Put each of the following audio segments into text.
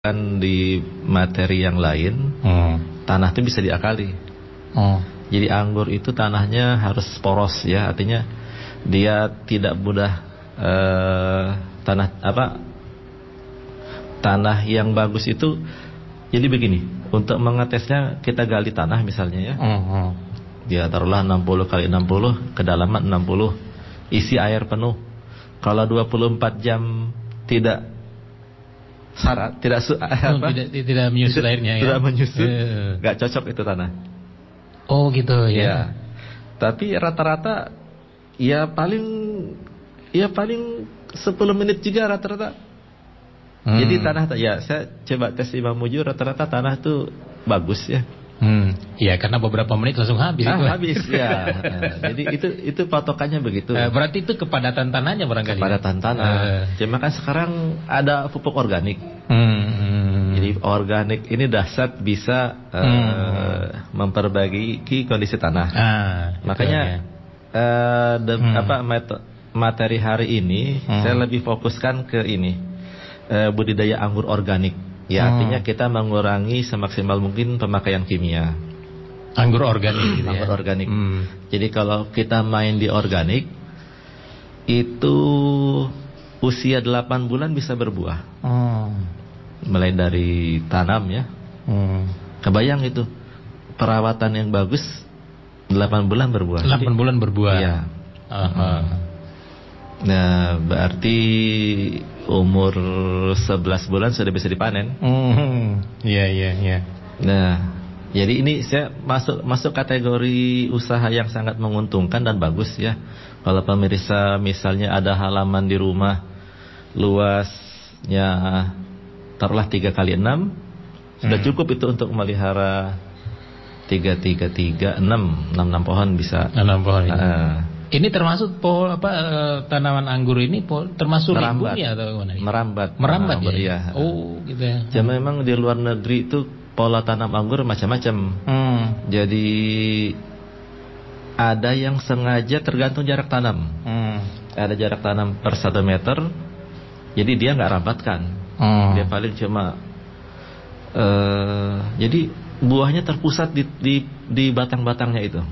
Kan di materi yang lain, tanah itu bisa diakali. Jadi anggur itu tanahnya harus poros ya, artinya dia tidak mudah tanah yang bagus itu. Jadi begini, untuk mengetesnya kita gali tanah misalnya ya. Dia taruhlah 60 kali 60, kedalaman 60, isi air penuh. Kalau 24 jam tidak syarat, tidak menyusut airnya ya. Tidak menyusut, nggak cocok itu tanah. Oh gitu ya. Ya. Tapi rata-rata ya paling 10 menit juga rata-rata. Jadi tanah ya saya coba tes Imam Mujur, rata-rata tanah itu bagus ya. Ya karena beberapa menit langsung habis itu. Habis ya. Jadi itu patokannya begitu. Berarti itu kepadatan tanahnya barangkali. Kepadatan tanah. Cuma kan sekarang ada pupuk organik. Jadi organik ini dahsyat bisa memperbaiki kondisi tanah. Makanya materi hari ini saya lebih fokuskan ke ini, budidaya anggur organik. Ya artinya kita mengurangi semaksimal mungkin pemakaian kimia. Anggur organik gitu ya. Anggur organik. Jadi kalau kita main di organik itu usia 8 bulan bisa berbuah. Mulai dari tanam ya. Kebayang itu perawatan yang bagus 8 bulan berbuah. 8 bulan berbuah. Iya. Nah, berarti umur 11 bulan sudah bisa dipanen. Iya. Nah, jadi ini saya masuk kategori usaha yang sangat menguntungkan dan bagus ya. Kalau pemirsa misalnya ada halaman di rumah luasnya taruhlah 3 kali 6, sudah cukup itu untuk memelihara 3 6 pohon bisa. 6 pohon. Ini termasuk tanaman anggur ini termasuk rimbun ya atau gimana? Merambat ya. Iya. Oh, gitu ya. Jadi memang di luar negeri itu pola tanam anggur macam-macam. Jadi ada yang sengaja tergantung jarak tanam. Ada jarak tanam per 1 meter. Jadi dia nggak rambatkan. Dia paling cuma jadi buahnya terpusat di batang-batangnya itu.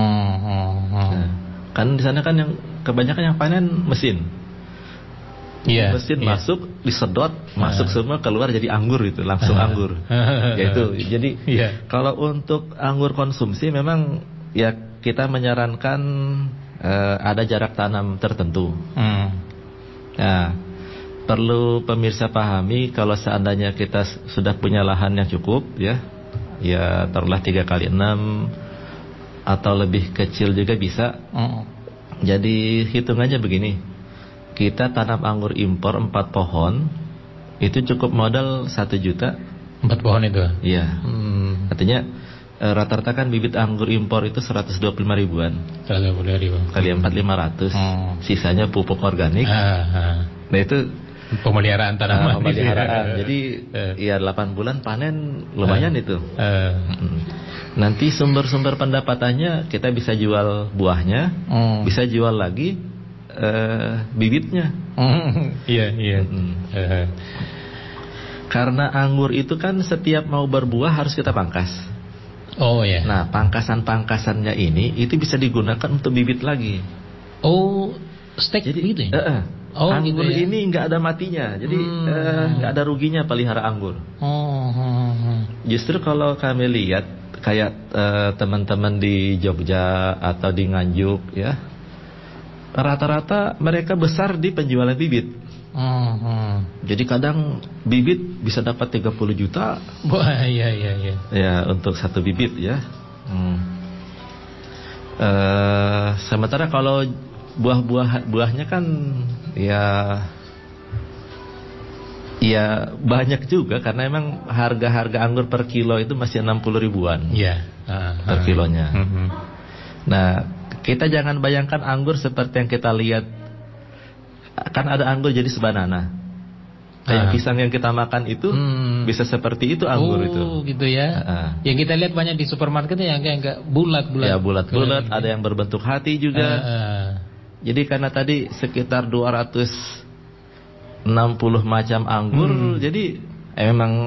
Kan di sana kan yang kebanyakan yang panen mesin. Mesin masuk, disedot, masuk semua, keluar jadi anggur itu, langsung anggur. Ya itu. Jadi kalau untuk anggur konsumsi memang ya kita menyarankan ada jarak tanam tertentu. Nah, perlu pemirsa pahami kalau seandainya kita sudah punya lahan yang cukup ya taruhlah 3 kali 6 atau lebih kecil juga bisa. Jadi hitungannya begini, kita tanam anggur impor 4 pohon itu cukup modal 1 juta. 4 pohon itu? Iya. Artinya rata-rata kan bibit anggur impor itu 125 ribuan. 125 ribu kali 4 500. Sisanya pupuk organik. Nah itu pemeliharaan tanaman. Pemeliharaan. Jadi ya 8 bulan panen lumayan itu. Nanti sumber-sumber pendapatannya kita bisa jual buahnya, bisa jual lagi bibitnya. Iya. Karena anggur itu kan setiap mau berbuah harus kita pangkas. Oh ya. Nah, pangkasan-pangkasannya ini itu bisa digunakan untuk bibit lagi. Oh, stek gitu ya? Anggur gitu ya? ini nggak ada matinya, jadi nggak ada ruginya pelihara anggur. Justru kalau kami lihat kayak teman-teman di Jogja atau di Nganjuk ya, rata-rata mereka besar di penjualan bibit. Jadi kadang bibit bisa dapat 30 juta. Wah, iya. Ya untuk 1 bibit ya. Sementara kalau buahnya kan ya banyak juga, karena emang harga anggur per kilo itu masih 60 ribuan. Per kilonya. Nah, kita jangan bayangkan anggur seperti yang kita lihat. Kan ada anggur jadi sebanana. Kayak pisang yang kita makan itu bisa seperti itu anggur itu. Oh, gitu ya. Yang kita lihat banyak di supermarket yang kayak bulat-bulat. Ya, bulat-bulat, ada yang berbentuk hati juga. Jadi karena tadi sekitar 260 macam anggur, jadi memang